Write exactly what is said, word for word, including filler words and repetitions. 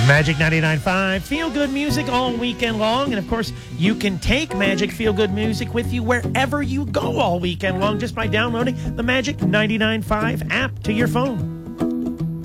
Magic ninety-nine point five, feel good music all weekend long. And of course, you can take Magic Feel Good music with you wherever you go all weekend long just by downloading the Magic ninety-nine point five app to your phone.